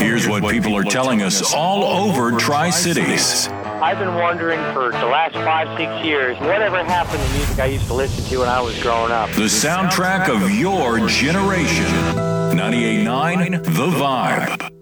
Here's what people are telling us all over Tri-Cities. I've been wondering for the last 5-6 years, whatever happened to music I used to listen to when I was growing up. The soundtrack of your generation. 98.9 The Vibe.